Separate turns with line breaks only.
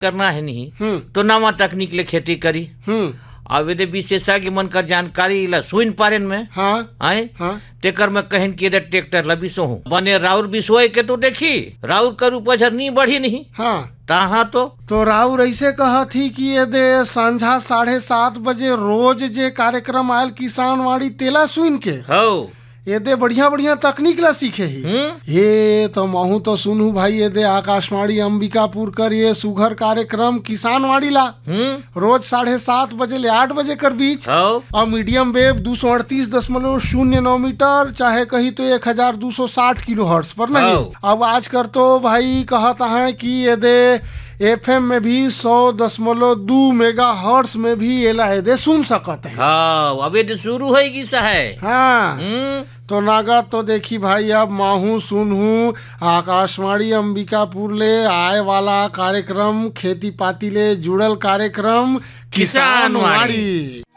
करना है नहीं तो नवा तकनीक ले खेती करी। अब यदि विशेषज्ञ मन कर जानकारी ला सुन पारेन में आए तेकर में कहन कि ट्रैक्टर ला बिसो हूँ बने राउर बिसोए के तो देखी राउर कर उपज नहीं बढ़ी नहीं तहाँ तो
राउर ऐसे कहा थी कि ये दे संझा 7:30 बजे रोज जे कार्यक्रम आयल किसान वाड़ी तेला सुन के ये दे बढ़िया बढ़िया तकनीक ला सीखे ही ये तो महू तो सुनू भाई ये दे आकाशवाणी अंबिकापुर कर ये सुघर कार्यक्रम किसान वाड़ी ला रोज 7:30 बजे ले 8 बजे कर बीच और मीडियम वेव 238.09 मीटर चाहे कही तो 1260 किलोहर्ट्ज पर नहीं। अब आज कर तो भाई कहता है कि ये दे FM में भी 100.2 मेगाहर्ट्ज में भी ये दे सुन सकते हैं।
अब ये शुरू होगी है।
तो नागा तो देखी भाई अब माहू सुनहू आकाशवाणी अंबिकापुर ले आए वाला कार्यक्रम खेती पाती ले जुड़ल कार्यक्रम किसान वाड़ी।